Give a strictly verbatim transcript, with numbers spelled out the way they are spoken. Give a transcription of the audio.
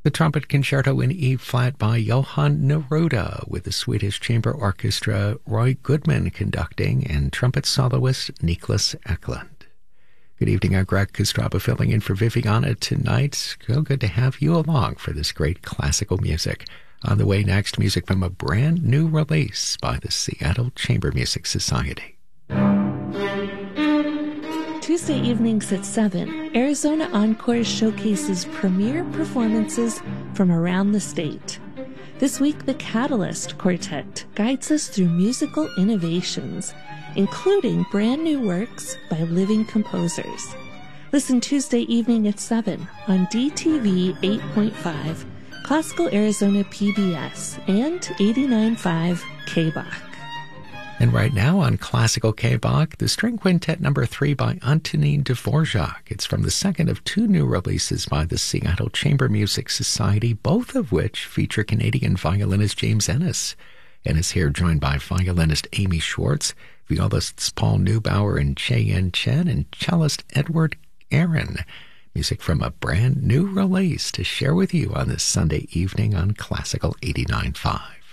The Trumpet Concerto in E-flat by Johann Neruda with the Swedish Chamber Orchestra, Roy Goodman conducting, and trumpet soloist Niklas Eklund. Good evening, I'm Greg Kostraba filling in for Viviana tonight. So good to have you along for this great classical music. On the way next, music from a brand new release by the Seattle Chamber Music Society. Tuesday evenings at seven, Arizona Encore showcases premier performances from around the state. This week, the Catalyst Quartet guides us through musical innovations, including brand new works by living composers. Listen Tuesday evening at seven on D T V eight point five, Classical Arizona P B S, and eighty-nine point five K B A C. And right now on Classical K B A C, the String Quintet number three by Antonin Dvorak. It's from the second of two new releases by the Seattle Chamber Music Society, both of which feature Canadian violinist James Ennis. Ennis here joined by violinist Amy Schwartz, violists Paul Neubauer and Cheyenne Chen, and cellist Edward Aaron. Music from a brand new release to share with you on this Sunday evening on Classical eighty-nine point five.